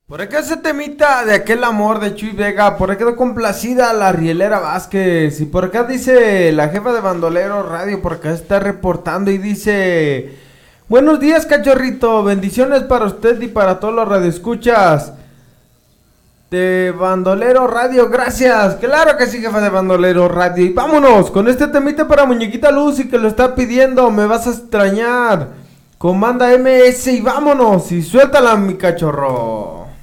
Por acá se temita de aquel amor de Chuy Vega. Por acá quedó complacida la Rielera Vázquez. Y por acá dice la jefa de Bandolero Radio. Por acá está reportando y dice: Buenos días, cachorrito. Bendiciones para usted y para todos los radioescuchas de Bandolero Radio. Gracias. Claro que sí, jefa de Bandolero Radio. Y vámonos con este temita para Muñequita Lucy que lo está pidiendo. Me vas a extrañar. Comanda MS y vámonos. Y suéltala, mi cachorro.